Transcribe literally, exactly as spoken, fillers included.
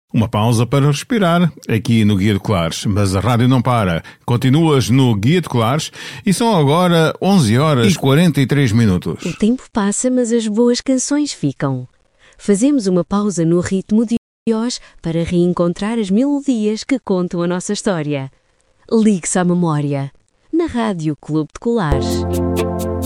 Uma pausa para respirar aqui no Guia de Colares, mas a rádio não para. Continuas no Guia de Colares e são agora onze horas e quarenta e três minutos. O tempo passa, mas as boas canções ficam. Fazemos uma pausa no ritmo de hoje para reencontrar as melodias que contam a nossa história. Ligue-se à memória, na Rádio Clube de Colares.